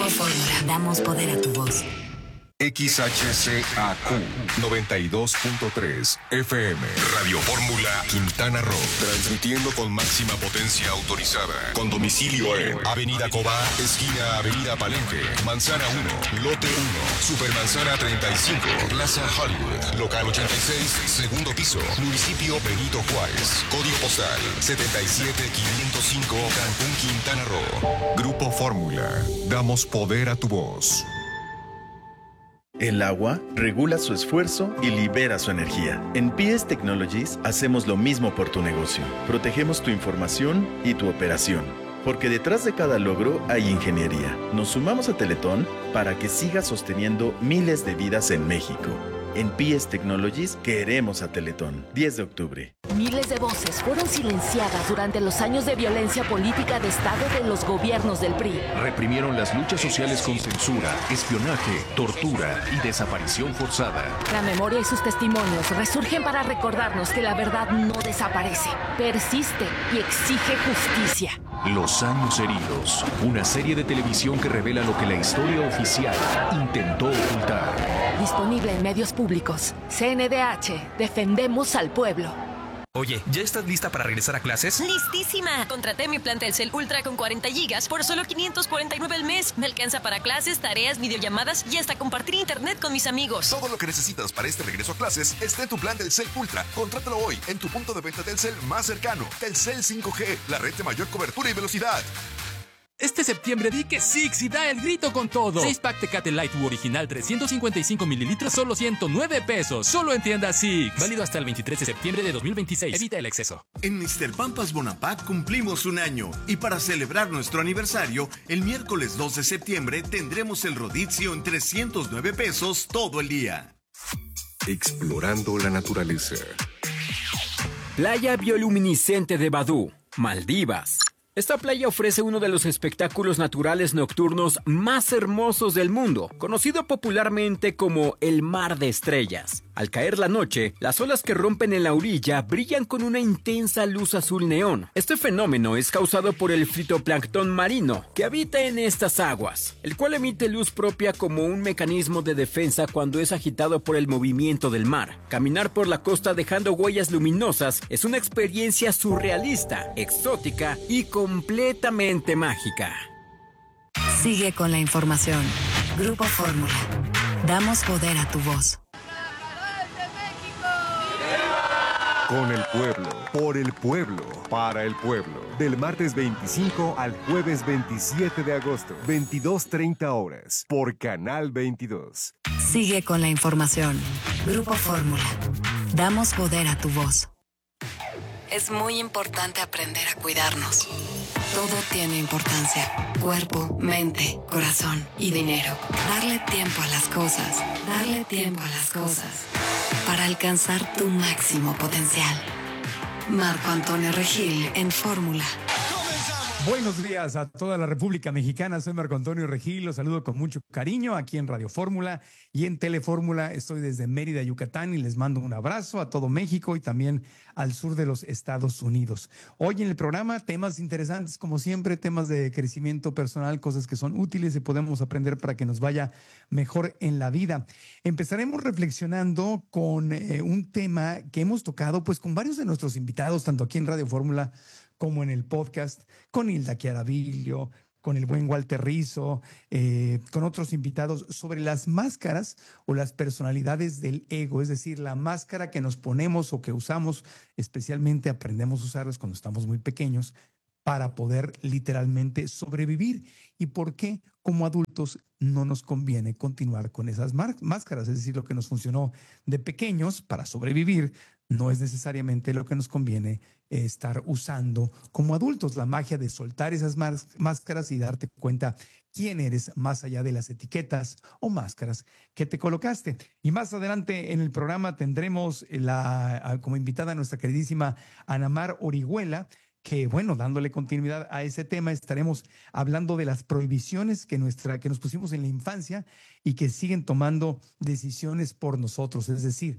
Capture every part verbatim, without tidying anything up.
Grupo Fórmula. Damos poder a tu voz. X H C A Q noventa y dos punto tres F M Radio Fórmula Quintana Roo, transmitiendo con máxima potencia autorizada, con domicilio en Avenida Cobá, esquina Avenida Palenque, Manzana uno, Lote uno, Supermanzana treinta y cinco, Plaza Hollywood, Local ochenta y seis, segundo piso, Municipio Benito Juárez, Código postal setenta y siete quinientos cinco, Cancún, Quintana Roo. Grupo Fórmula, damos poder a tu voz. El agua regula su esfuerzo y libera su energía. En P S Technologies hacemos lo mismo por tu negocio. Protegemos tu información y tu operación. Porque detrás de cada logro hay ingeniería. Nos sumamos a Teletón para que siga sosteniendo miles de vidas en México. En P S Technologies queremos a Teletón. diez de octubre. Miles de voces fueron silenciadas durante los años de violencia política de Estado de los gobiernos del P R I. Reprimieron las luchas sociales con censura, espionaje, tortura y desaparición forzada. La memoria y sus testimonios resurgen para recordarnos que la verdad no desaparece, persiste y exige justicia. Los años heridos, una serie de televisión que revela lo que la historia oficial intentó ocultar. Disponible en medios públicos. C N D H, defendemos al pueblo. Oye, ¿ya estás lista para regresar a clases? ¡Listísima! Contraté mi plan Telcel Ultra con cuarenta gigas por solo quinientos cuarenta y nueve al mes. Me alcanza para clases, tareas, videollamadas y hasta compartir internet con mis amigos. Todo lo que necesitas para este regreso a clases está en tu plan Telcel Ultra. Contrátalo hoy en tu punto de venta Telcel más cercano. Telcel cinco G, la red de mayor cobertura y velocidad. Este septiembre di que Six y da el grito con todo. seis pack Tecate Light U original trescientos cincuenta y cinco mililitros, solo ciento nueve pesos. Solo en tienda Six. Válido hasta el veintitrés de septiembre de dos mil veintiséis. Evita el exceso. En mister Pampas Bonaparte cumplimos un año. Y para celebrar nuestro aniversario, el miércoles dos de septiembre tendremos el rodizio en trescientos nueve pesos todo el día. Explorando la naturaleza. Playa bioluminiscente de Badú, Maldivas. Esta playa ofrece uno de los espectáculos naturales nocturnos más hermosos del mundo, conocido popularmente como el Mar de Estrellas. Al caer la noche, las olas que rompen en la orilla brillan con una intensa luz azul neón. Este fenómeno es causado por el fitoplancton marino que habita en estas aguas, el cual emite luz propia como un mecanismo de defensa cuando es agitado por el movimiento del mar. Caminar por la costa dejando huellas luminosas es una experiencia surrealista, exótica y completamente mágica. Sigue con la información. Grupo Fórmula. Damos poder a tu voz. Con el pueblo, por el pueblo, para el pueblo. Del martes veinticinco al jueves veintisiete de agosto, veintidós treinta horas, por Canal veintidós. Sigue con la información. Grupo Fórmula. Damos poder a tu voz. Es muy importante aprender a cuidarnos. Todo tiene importancia. Cuerpo, mente, corazón y dinero. Darle tiempo a las cosas. Darle tiempo a las cosas. Para alcanzar tu máximo potencial. Marco Antonio Regil en Fórmula. Buenos días a toda la República Mexicana. Soy Marco Antonio Regil. Los saludo con mucho cariño aquí en Radio Fórmula y en Telefórmula. Estoy desde Mérida, Yucatán, y les mando un abrazo a todo México y también al sur de los Estados Unidos. Hoy en el programa, temas interesantes, como siempre, temas de crecimiento personal, cosas que son útiles y podemos aprender para que nos vaya mejor en la vida. Empezaremos reflexionando con eh, un tema que hemos tocado pues con varios de nuestros invitados, tanto aquí en Radio Fórmula como en el podcast, con Hilda Chiaravillo, con el buen Walter Rizzo, eh, con otros invitados, sobre las máscaras o las personalidades del ego, es decir, la máscara que nos ponemos o que usamos, especialmente aprendemos a usarlas cuando estamos muy pequeños, para poder literalmente sobrevivir. ¿Y por qué como adultos no nos conviene continuar con esas máscaras? Es decir, lo que nos funcionó de pequeños para sobrevivir no es necesariamente lo que nos conviene eh, estar usando como adultos. La magia de soltar esas máscaras y darte cuenta quién eres más allá de las etiquetas o máscaras que te colocaste. Y más adelante en el programa tendremos la, como invitada a nuestra queridísima Ana Mar Orihuela, que, bueno, dándole continuidad a ese tema, estaremos hablando de las prohibiciones que, nuestra, que nos pusimos en la infancia y que siguen tomando decisiones por nosotros. Es decir,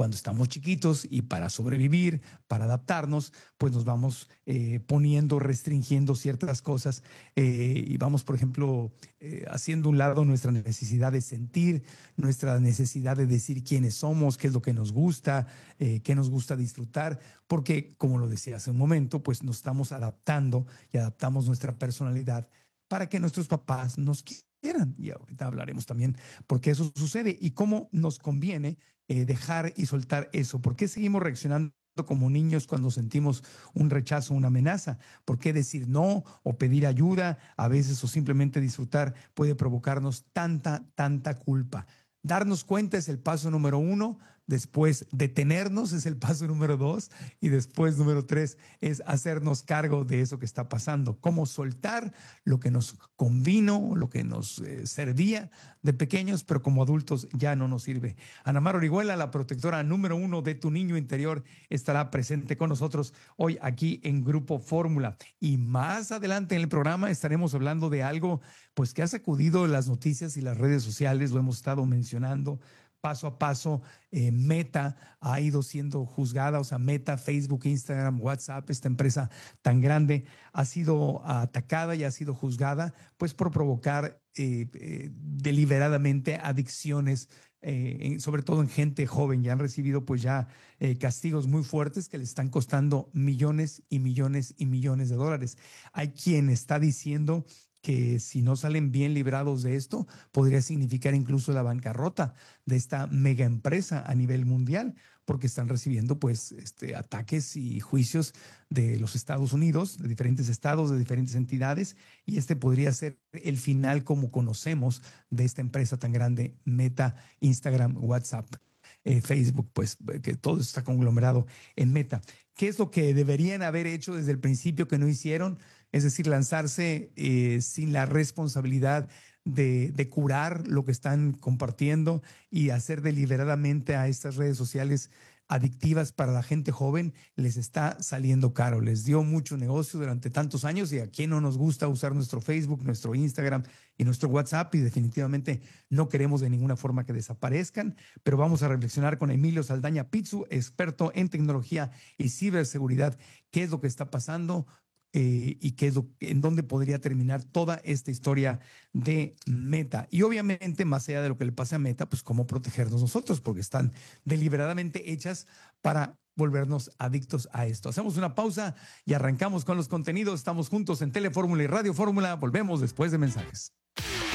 cuando estamos chiquitos y para sobrevivir, para adaptarnos, pues nos vamos eh, poniendo, restringiendo ciertas cosas eh, y vamos, por ejemplo, eh, haciendo a un lado nuestra necesidad de sentir, nuestra necesidad de decir quiénes somos, qué es lo que nos gusta, eh, qué nos gusta disfrutar, porque, como lo decía hace un momento, pues nos estamos adaptando y adaptamos nuestra personalidad para que nuestros papás nos quieran. Y ahorita hablaremos también por qué eso sucede y cómo nos conviene eh, dejar y soltar eso. ¿Por qué seguimos reaccionando como niños cuando sentimos un rechazo, una amenaza? ¿Por qué decir no o pedir ayuda a veces o simplemente disfrutar puede provocarnos tanta, tanta culpa? Darnos cuenta es el paso número uno. Después, detenernos es el paso número dos. Y después, número tres, es hacernos cargo de eso que está pasando. Cómo soltar lo que nos convino, lo que nos eh, servía de pequeños, pero como adultos ya no nos sirve. Ana Mar Orihuela, la protectora número uno de tu niño interior, estará presente con nosotros hoy aquí en Grupo Fórmula. Y más adelante en el programa estaremos hablando de algo pues, que ha sacudido las noticias y las redes sociales. Lo hemos estado mencionando paso a paso. eh, Meta ha ido siendo juzgada, o sea, Meta, Facebook, Instagram, WhatsApp, esta empresa tan grande, ha sido atacada y ha sido juzgada pues por provocar eh, eh, deliberadamente adicciones, eh, en, sobre todo en gente joven. Ya han recibido pues ya eh, castigos muy fuertes que les están costando millones y millones y millones de dólares. Hay quien está diciendo que si no salen bien librados de esto, podría significar incluso la bancarrota de esta mega empresa a nivel mundial, porque están recibiendo pues este, ataques y juicios de los Estados Unidos, de diferentes estados, de diferentes entidades, y este podría ser el final como conocemos de esta empresa tan grande, Meta, Instagram, WhatsApp, eh, Facebook, pues que todo está conglomerado en Meta. ¿Qué es lo que deberían haber hecho desde el principio que no hicieron? Es decir, lanzarse eh, sin la responsabilidad de, de curar lo que están compartiendo y hacer deliberadamente a estas redes sociales adictivas para la gente joven, les está saliendo caro. Les dio mucho negocio durante tantos años y a quién no nos gusta usar nuestro Facebook, nuestro Instagram y nuestro WhatsApp, y definitivamente no queremos de ninguna forma que desaparezcan, pero vamos a reflexionar con Emilio Saldaña Pizzu, experto en tecnología y ciberseguridad, qué es lo que está pasando, Eh, y qué es lo, en dónde podría terminar toda esta historia de Meta. Y obviamente, más allá de lo que le pase a Meta, pues cómo protegernos nosotros, porque están deliberadamente hechas para volvernos adictos a esto. Hacemos una pausa y arrancamos con los contenidos. Estamos juntos en Telefórmula y Radio Fórmula. Volvemos después de mensajes.